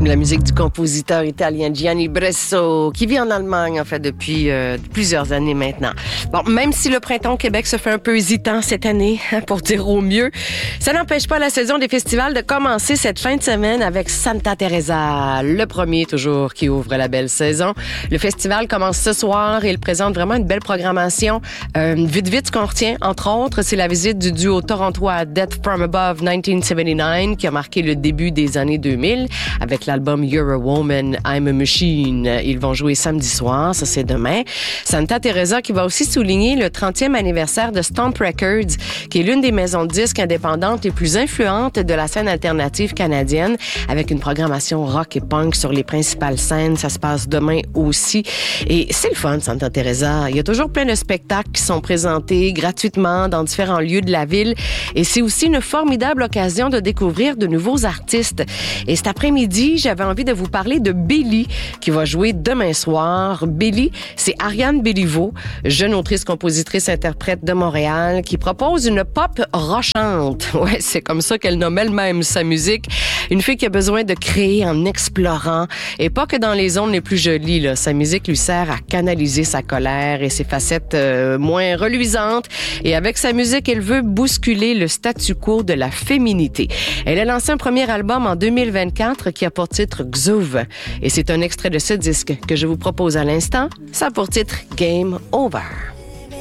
La musique du compositeur italien Gianni Bresso, qui vit en Allemagne, en fait, depuis plusieurs années maintenant. Bon, même si le printemps au Québec se fait un peu hésitant cette année, pour dire au mieux, ça n'empêche pas la saison des festivals de commencer cette fin de semaine avec Santa Teresa, le premier toujours qui ouvre la belle saison. Le festival commence ce soir et il présente vraiment une belle programmation. Vite, ce qu'on retient, entre autres, c'est la visite du duo torontois Death from Above 1979 qui a marqué le début des années 2000 avec l'album You're a Woman, I'm a Machine. Ils vont jouer samedi soir, ça c'est demain. Santa Teresa qui va aussi souligner le 30e anniversaire de Stomp Records, qui est l'une des maisons de disques indépendantes les plus influentes de la scène alternative canadienne, avec une programmation rock et punk sur les principales scènes. Ça se passe demain aussi. Et c'est le fun, Santa Teresa. Il y a toujours plein de spectacles qui sont présentés gratuitement dans différents lieux de la ville. Et c'est aussi une formidable occasion de découvrir de nouveaux artistes. Et cet après-midi, j'avais envie de vous parler de Bélie, qui va jouer demain soir. Bélie, c'est Ariane Béliveau, jeune autrice, compositrice, interprète de Montréal, qui propose une pop rochante. Ouais, c'est comme ça qu'elle nomme elle-même sa musique. Une fille qui a besoin de créer en explorant, et pas que dans les zones les plus jolies, là. Sa musique lui sert à canaliser sa colère et ses facettes moins reluisantes. Et avec sa musique, elle veut bousculer le statu quo de la féminité. Elle a lancé un premier album en 2024 qui a pour titre Xuv. Et c'est un extrait de ce disque que je vous propose à l'instant. Ça a pour titre Game Over.